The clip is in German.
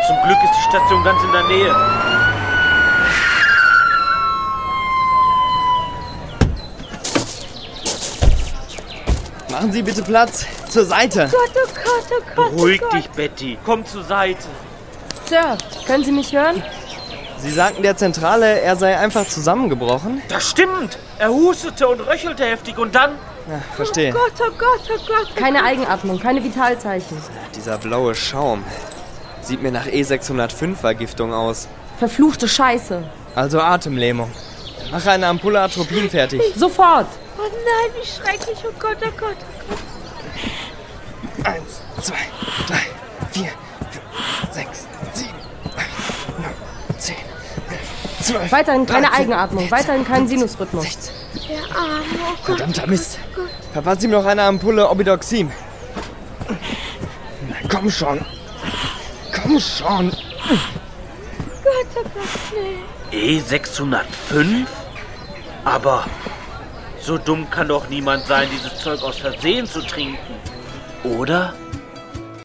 Zum Glück ist die Station ganz in der Nähe. Machen Sie bitte Platz. Zur Seite. Gott, oh Gott, oh Gott. Beruhig dich, Betty. Komm zur Seite. Sir, können Sie mich hören? Sie sagten der Zentrale, er sei einfach zusammengebrochen? Das stimmt. Er hustete und röchelte heftig und dann... Ja, verstehe. Oh Gott, oh Gott, oh Gott. Keine Eigenatmung, keine Vitalzeichen. Dieser blaue Schaum. Sieht mir nach E605-Vergiftung aus. Verfluchte Scheiße. Also Atemlähmung. Mach eine Ampulle Atropin fertig. Sofort. Oh nein, wie schrecklich. Oh Gott, oh Gott, oh Gott. 1, 2, 3, 4, 5, 6, 7, 8, 9, 10, 11, 12. Weiterhin keine 13, Eigenatmung, weiterhin keinen Sinusrhythmus. 16. Der Arme, oh Gott. Verdammter Mist. Verpassen Sie mir noch eine Ampulle Obidoxim. Na, komm schon. Komm schon. Gott, oh Gott, nee. E605? Aber so dumm kann doch niemand sein, dieses Zeug aus Versehen zu trinken. Oder?